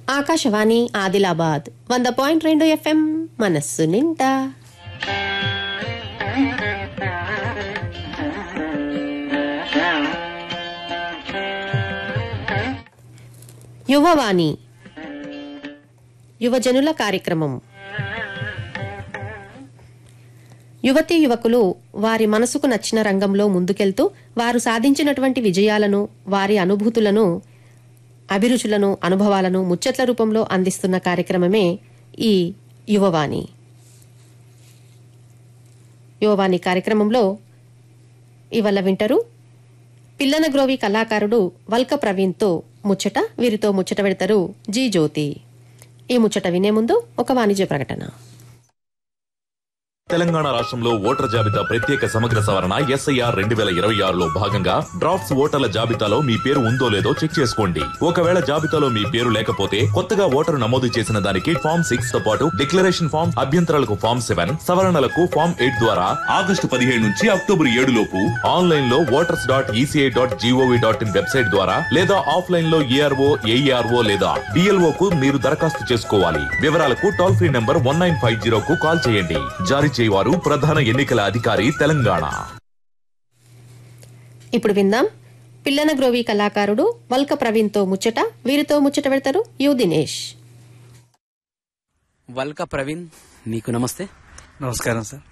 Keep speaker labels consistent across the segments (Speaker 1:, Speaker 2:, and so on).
Speaker 1: Akashvani Adilabad 100.2 FM మనస్సు నిండా. యువవాణి యువజనుల కార్యక్రమం. యువతీ యువకులు వారి మనసుకు నచ్చిన రంగంలో ముందుకెళ్తూ వారు సాధించినటువంటి విజయాలను, వారి అనుభూతులను, అభిరుచులను, అనుభవాలను ముచ్చట్ల రూపంలో అందిస్తున్న కార్యక్రమమే ఈ యువవాణి. యువవాణి కార్యక్రమంలో ఇవాళ వింటారు పిల్లనగ్రోవి కళాకారుడు వల్క ప్రవీణ్తో ముచ్చట. వీరితో ముచ్చట పెడతారు జీ జ్యోతి. ఈ ముచ్చట వినే ముందు ఒక వాణిజ్య ప్రకటన.
Speaker 2: తెలంగాణ రాష్ట్రంలో ఓటర్ల జాబితా ప్రత్యేక సమగ్ర సవరణ SIR 2026లో భాగంగా డ్రాఫ్ట్స్ ఓటర్ల జాబితాలో మీ పేరు ఉందో లేదో చెక్ చేసుకోండి. ఒకవేళ జాబితాలో మీ పేరు లేకపోతే కొత్తగా ఓటరు నమోదు చేసిన దానికి ఫామ్ 6 తో పాటు డిక్లరేషన్ ఫామ్, అభ్యంతరాలకు ఫామ్ 7, సవరణలకు ఫామ్ 8 ద్వారా ఆగస్టు 17 నుంచి అక్టోబర్ 7 లోపు ఆన్లైన్ లో voters.eci.gov.in వెబ్సైట్ ద్వారా లేదా ఆఫ్లైన్ లో ARO, AERO లేదా DLO కు మీరు దరఖాస్తు చేసుకోవాలి. వివరాలకు టోల్ ఫ్రీ నంబర్ 1950 కు కాల్ చేయండి. జారీ చేయవారు ప్రధాన ఎన్నికల అధికారి తెలంగాణ.
Speaker 1: ఇప్పుడు విందాం పిల్లనగ్రోవి కళాకారుడు వల్క ప్రవీణ్తో ముచ్చట. వీరితో ముచ్చట పెడతారు యు దినేష్.
Speaker 3: వల్క ప్రవీణ్, నీకు నమస్తే.
Speaker 4: నమస్కారం సార్.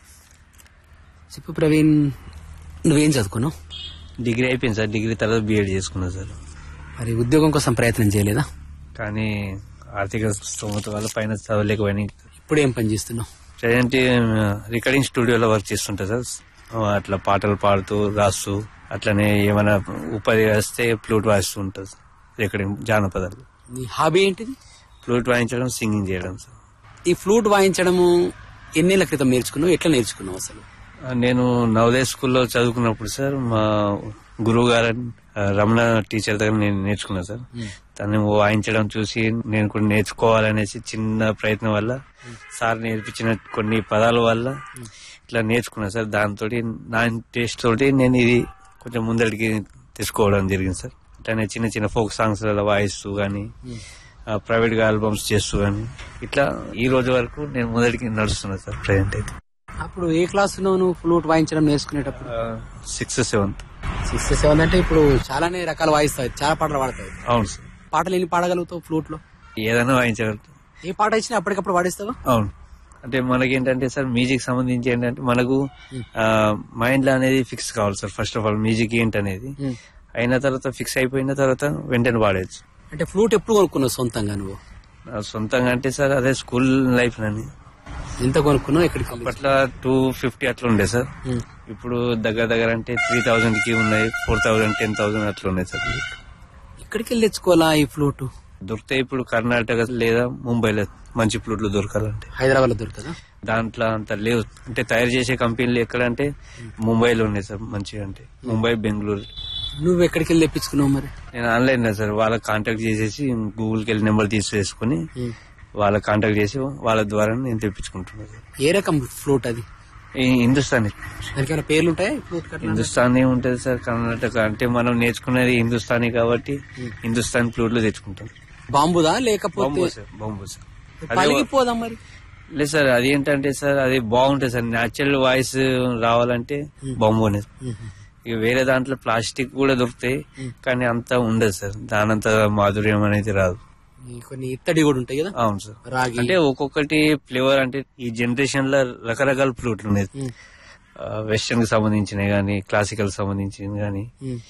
Speaker 3: చెప్పు ప్రవీణ్, నువ్వేం చదువుకున్నావు?
Speaker 4: డిగ్రీ అయిపోయింది సార్. డిగ్రీ తర్వాత BEd చేసుకున్నా సార్.
Speaker 3: మరి ఉద్యోగం కోసం ప్రయత్నం చేయలేదా?
Speaker 4: కానీ ఆర్థిక స్తోమత వల్ల పైన చదవలేకపోయినా.
Speaker 3: ఇప్పుడు ఏం పని చేస్తున్నావు?
Speaker 4: ప్రజెంట్ రికార్డింగ్ స్టూడియోలో వర్క్ చేస్తుంటా సార్. అట్లా పాటలు పాడుతూ రాస్తూ, అట్లనే ఏమైనా ఉపాధి వస్తే ఫ్లూట్ వాయిస్తూ ఉంటుంది సార్. రికార్డింగ్ జానపదాలు.
Speaker 3: నీ హాబీ ఏంటిది?
Speaker 4: ఫ్లూట్ వాయించడం, సింగింగ్ చేయడం సార్.
Speaker 3: ఈ ఫ్లూట్ వాయించడము ఎన్నేళ్ల క్రితం నేర్చుకున్నావు? ఎట్లా నేర్చుకున్నావు అసలు?
Speaker 4: నేను నవోదయ స్కూల్లో చదువుకున్నప్పుడు సార్ మా గురువు గారు రమణ టీచర్ దగ్గర నేను నేర్చుకున్నా సార్. తను వాయించడం చూసి నేను కూడా నేర్చుకోవాలనేసి చిన్న ప్రయత్నం వల్ల సార్ నేర్పించిన కొన్ని పదాల వల్ల ఇట్లా నేర్చుకున్నా సార్. దాంతో నా టేస్ట్ తోటి నేను ఇది కొంచెం ముందడికి తెచ్చుకోవడం జరిగింది సార్. అట్లానే చిన్న చిన్న ఫోక్ సాంగ్స్ వాయిస్తూ గానీ, ప్రైవేట్ గా ఆల్బమ్స్ చేస్తూ గానీ, ఇట్లా ఈ రోజు వరకు నేను ముందడికి నడుస్తున్నా సార్ ప్రజెంట్ అయితే.
Speaker 3: అప్పుడు ఏ క్లాస్ లో నువ్వు ఫ్లూట్ వాయించడం నేర్చుకునేటప్పుడు?
Speaker 4: 6th, 7th.
Speaker 3: 6th, 7th అంటే ఇప్పుడు చాలానే రకాలు వాయిస్తావు, చాలా పాటలు పాడతావు.
Speaker 4: అవును సార్.
Speaker 3: పాటలు ఎన్ని పాడగలుగుతావు ఫ్లూట్ లో?
Speaker 4: ఏదైనా వాయించగలుగుతాం.
Speaker 3: ఏ పాట ఇచ్చినా అప్పటికప్పుడు పాడిస్తావా?
Speaker 4: అవును. అంటే మనకేంటంటే సార్ మ్యూజిక్ సంబంధించి ఏంటంటే మనకు మైండ్ లో అనేది ఫిక్స్ కావాలి sir. First of all music ఏంటనేది అయిన తర్వాత ఫిక్స్ అయిపోయిన తర్వాత వెంటనే పాడేయచ్చు.
Speaker 3: అంటే ఫ్లూట్ ఎప్పుడు కొనుక్కున్నావు సొంతంగా నువ్వు?
Speaker 4: సొంతంగా అంటే సార్ అదే స్కూల్ లైఫ్ నని.
Speaker 3: ఎంత కొనుక్కున్నావు? ఎక్కడికి?
Speaker 4: అప్పట్లో 250 అట్లా ఉండే సార్. ఇప్పుడు దగ్గర అంటే 3000 కి ఉన్నాయి, 4000, 10,000 అట్లా ఉన్నాయి సార్.
Speaker 3: ఎక్కడికి వెళ్ళి తెచ్చుకోవాలా ఈ ఫ్లూట్?
Speaker 4: దొరికితే ఇప్పుడు కర్ణాటక లేదా ముంబైలో మంచి ఫ్లూట్లు దొరకాలంటే.
Speaker 3: హైదరాబాద్ లో దొరుకుతుందా?
Speaker 4: దాంట్లో అంత లేవు. అంటే తయారు చేసే కంపెనీలు ఎక్కడంటే ముంబైలో ఉన్నాయి సార్ మంచిగా. అంటే ముంబై, బెంగళూరు.
Speaker 3: నువ్వు ఎక్కడికి వెళ్ళి తెప్పించుకున్నావు మరి?
Speaker 4: నేను ఆన్లైన్ సార్ వాళ్ళకి కాంటాక్ట్ చేసేసి గూగుల్కి వెళ్ళి నెంబర్ తీసేసుకుని వాళ్ళకి కాంటాక్ట్ చేసి వాళ్ళ ద్వారా నేను తెప్పించుకుంటున్నాను.
Speaker 3: ఏ రకం ఫ్లూట్ అది?
Speaker 4: హిందుస్థానీ.
Speaker 3: దానికైనా పేర్లు ఉంటాయా?
Speaker 4: హిందుస్థానీ ఉంటుంది సార్. కర్ణాటక అంటే మనం నేర్చుకునేది హిందుస్థానీ కాబట్టి హిందుస్థానీ ఫ్లూట్లు తెచ్చుకుంటాం.
Speaker 3: బాంబుదా లేకపోతే?
Speaker 4: Bomb sir.
Speaker 3: పలిగిపోదా మరి?
Speaker 4: లేదు సార్, అది ఏంటంటే సార్ అది బాగుంటుంది సార్. న్యాచురల్ వాయిస్ రావాలంటే బాంబు అనేది. ఇక వేరే దాంట్లో ప్లాస్టిక్ కూడా దొరుకుతాయి కానీ అంత ఉండదు సార్. దానంత మాధుర్యం అనేది రాదు.
Speaker 3: కొన్ని ఇత్తడి కూడా ఉంటాయి కదా?
Speaker 4: అవును సార్.
Speaker 3: రాగి
Speaker 4: అంటే ఒక్కొక్కటి ఫ్లేవర్. అంటే ఈ జనరేషన్ లో రకరకాల ఫ్లూట్లు ఉన్నాయి. వెస్టర్న్ కి సంబంధించినవి గానీ, క్లాసికల్ సంబంధించినవి గానీ,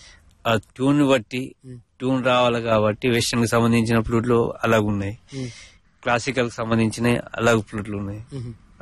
Speaker 4: ఆ ట్యూన్ బట్టి ట్యూన్ రావాలి కాబట్టి వెస్టర్న్ కి సంబంధించిన ఫ్లూట్లు అలాగున్నాయి, క్లాసికల్ కి సంబంధించిన అలాగ ఫ్లూట్లు ఉన్నాయి.